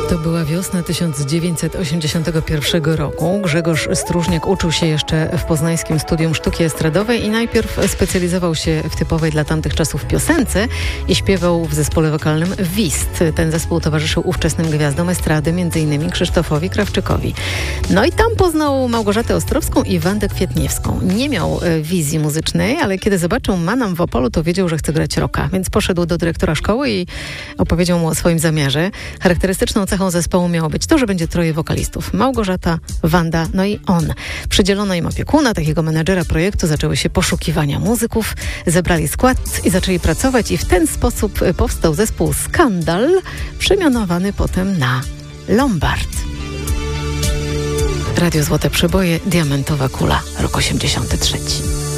To była wiosna 1981 roku. Grzegorz Stróżniak uczył się jeszcze w Poznańskim Studium Sztuki Estradowej i najpierw specjalizował się w typowej dla tamtych czasów piosence i śpiewał w zespole wokalnym WIST. Ten zespół towarzyszył ówczesnym gwiazdom estrady, m.in. Krzysztofowi Krawczykowi. No i tam poznał Małgorzatę Ostrowską i Wandę Kwietniewską. Nie miał wizji muzycznej, ale kiedy zobaczył Manam w Opolu, to wiedział, że chce grać rocka. Więc poszedł do dyrektora szkoły i opowiedział mu o swoim zamierze. Charakterystyczną cechą zespołu miało być to, że będzie troje wokalistów. Małgorzata, Wanda, no i on. Przydzielono im opiekuna, takiego menadżera projektu. Zaczęły się poszukiwania muzyków. Zebrali skład i zaczęli pracować i w ten sposób powstał zespół Skandal, przemianowany potem na Lombard. Radio Złote Przeboje, Diamentowa Kula, rok 83.